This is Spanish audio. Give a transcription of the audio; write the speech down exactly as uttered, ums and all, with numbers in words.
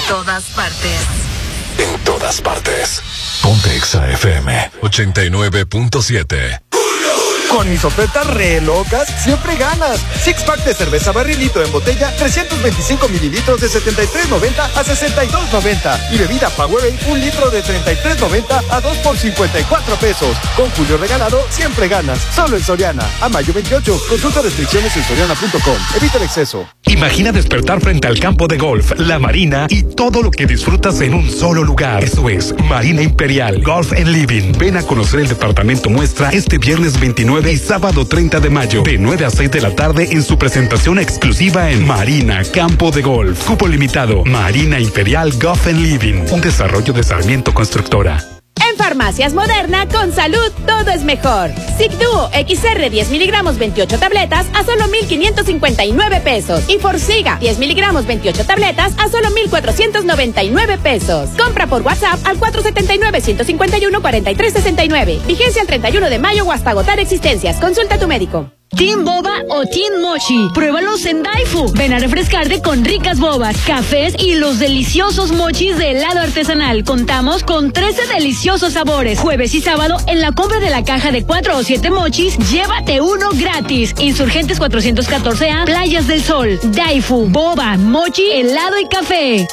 todas partes. En todas partes. Ponte Exa F M ochenta y nueve punto siete. Con mis ofertas re locas, siempre ganas. Six pack de cerveza barrilito en botella, trescientos veinticinco mililitros de setenta y tres noventa a sesenta y dos noventa. Y bebida Powerade, un litro de treinta y tres noventa a dos por cincuenta y cuatro pesos. Con Julio regalado, siempre ganas. Solo en Soriana. A mayo veintiocho. Consulta restricciones en soriana punto com. Evita el exceso. Imagina despertar frente al campo de golf, la marina y todo lo que disfrutas en un solo lugar. Eso es Marina Imperial Golf and Living. Ven a conocer el departamento muestra este viernes veintinueve y sábado treinta de mayo, de nueve a seis de la tarde en su presentación exclusiva en Marina Campo de Golf. Cupo limitado. Marina Imperial Golf and Living. Un desarrollo de Sarmiento Constructora. En Farmacias Moderna, con salud, todo es mejor. Zigduo X R diez miligramos veintiocho tabletas a solo mil quinientos cincuenta y nueve pesos. Y Forxiga diez miligramos veintiocho tabletas a solo mil cuatrocientos noventa y nueve pesos. Compra por WhatsApp al cuatro siete nueve, uno cinco uno, cuatro tres seis nueve. Vigencia el treinta y uno de mayo o hasta agotar existencias. Consulta a tu médico. ¿Team Boba o Team Mochi? Pruébalos en Daifu. Ven a refrescarte con ricas bobas, cafés y los deliciosos mochis de helado artesanal. Contamos con trece deliciosos sabores. Jueves y sábado, en la compra de la caja de cuatro o siete mochis, llévate uno gratis. Insurgentes cuatrocientos catorce A, Playas del Sol. Daifu, boba, mochi, helado y café.